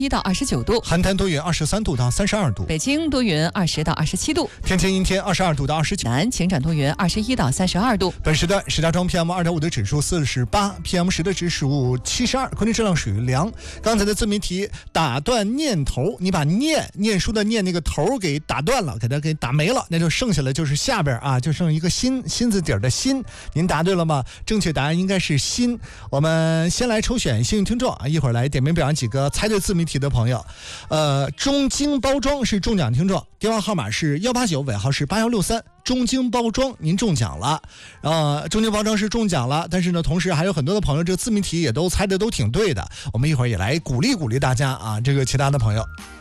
1到29度， 邯郸多云23度到32度， 北京多云20到27度， 天津阴天22度到29， 南晴转多云21到32度。 本时段石家庄 PM2.5 的指数48，PM10的指数72，空气质量属于良。刚才的自鸣题打断念头，你把念书的念那个头给打断了，给它给打没了，那就剩下了就是下边啊，就剩一个心字底的心。您答对了吗？正确答案应该是心。我们先来抽选幸运听众啊，一会儿来点名表扬几个猜对自鸣题的朋友。中京包装是中奖听众，电话号码是189，尾号是8163。中京包装您中奖了，中京包装是中奖了，但是呢，同时还有很多的朋友这个自鸣题也都猜的都挺对的，我们一会儿也来鼓励大家啊，这个其他的朋友。